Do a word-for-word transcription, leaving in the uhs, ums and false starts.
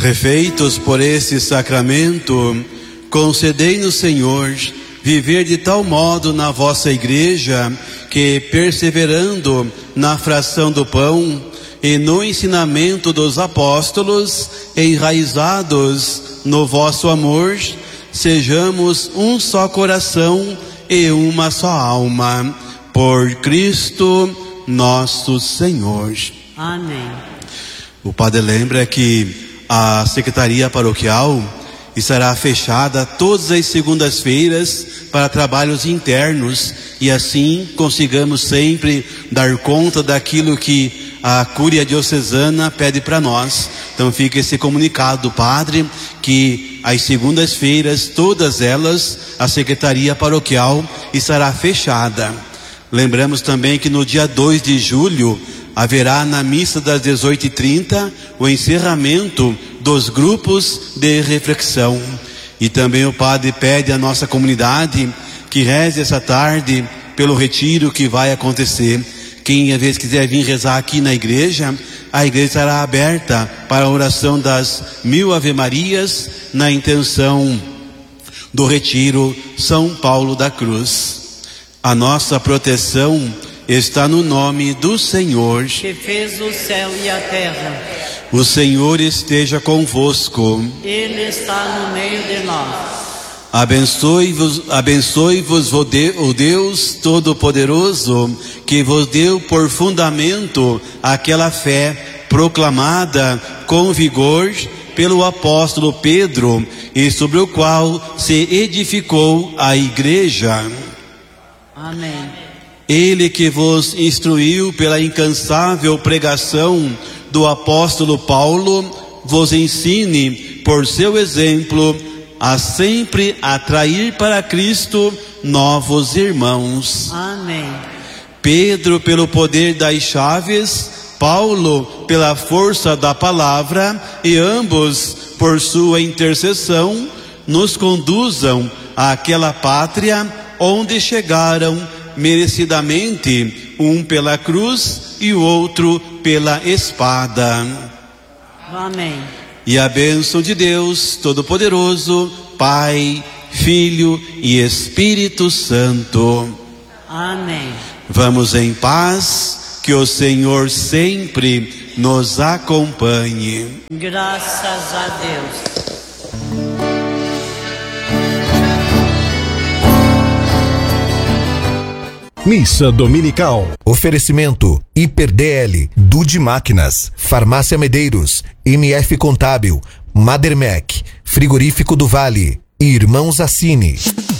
Refeitos por esse sacramento, concedei-nos, Senhor, viver de tal modo na vossa igreja, que, perseverando na fração do pão e no ensinamento dos apóstolos, enraizados no vosso amor, sejamos um só coração e uma só alma, por Cristo nosso Senhor. Amém. O padre lembra que a secretaria paroquial estará fechada todas as segundas-feiras para trabalhos internos, e assim consigamos sempre dar conta daquilo que a Cúria Diocesana pede para nós. Então fica esse comunicado do padre, que às segundas-feiras, todas elas, a secretaria paroquial estará fechada. Lembramos também que no dia dois de julho haverá na missa das dezoito e trinta o encerramento dos grupos de reflexão. E também o padre pede à nossa comunidade que reze essa tarde pelo retiro que vai acontecer. Quem às vezes quiser vir rezar aqui na igreja, a igreja estará aberta para a oração das mil Ave-Marias na intenção do retiro São Paulo da Cruz. A nossa proteção está no nome do Senhor, que fez o céu e a terra. O Senhor esteja convosco. Ele está no meio de nós. Abençoe-vos, abençoe-vos o Deus Todo-Poderoso, que vos deu por fundamento aquela fé proclamada com vigor pelo apóstolo Pedro, e sobre o qual se edificou a igreja. Amém. Ele que vos instruiu pela incansável pregação do apóstolo Paulo, vos ensine por seu exemplo a sempre atrair para Cristo novos irmãos. Amém. Pedro pelo poder das chaves, Paulo pela força da palavra, e ambos por sua intercessão nos conduzam àquela pátria onde chegaram merecidamente, um pela cruz e o outro pela espada. Amém. E a bênção de Deus Todo-Poderoso, Pai, Filho e Espírito Santo. Amém. Vamos em paz, que o Senhor sempre nos acompanhe. Graças a Deus. Missa Dominical. Oferecimento Hiper D L, Dude Máquinas, Farmácia Medeiros, M F Contábil, Madermec, Frigorífico do Vale e Irmãos Assini.